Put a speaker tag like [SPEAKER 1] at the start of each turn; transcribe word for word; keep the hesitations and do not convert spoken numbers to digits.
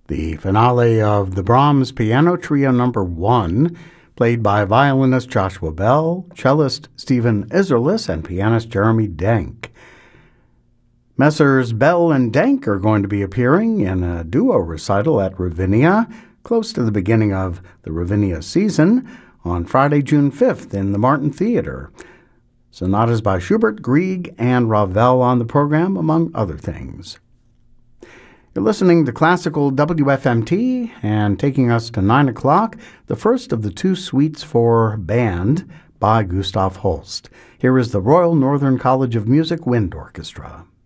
[SPEAKER 1] The finale of the Brahms Piano Trio Number One, played by violinist Joshua Bell, cellist Stephen Isserlis, and pianist Jeremy Denk. Messrs. Bell and Denk are going to be appearing in a duo recital at Ravinia, close to the beginning of the Ravinia season, on Friday, June fifth in the Martin Theater. Sonatas by Schubert, Grieg, and Ravel on the program, among other things. You're listening to Classical W F M T, and taking us to nine o'clock, the first of the two suites for band by Gustav Holst. Here is the Royal Northern College of Music Wind Orchestra.